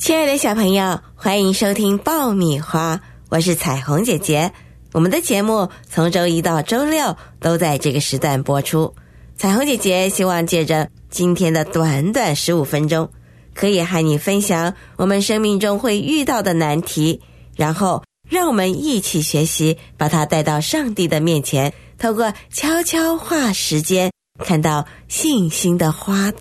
亲爱的小朋友，欢迎收听爆米花，我是彩虹姐姐。我们的节目从周一到周六都在这个时段播出。彩虹姐姐希望借着今天的短短15分钟，可以和你分享我们生命中会遇到的难题，然后让我们一起学习，把它带到上帝的面前，透过悄悄话时间，看到信心的花